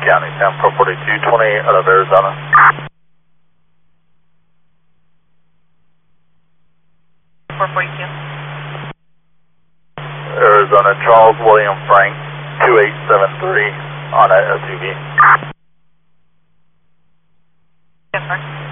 County, San 44228 out of Arizona. Arizona, Charles William Frank, 2873 on a SUV. Yes, sir.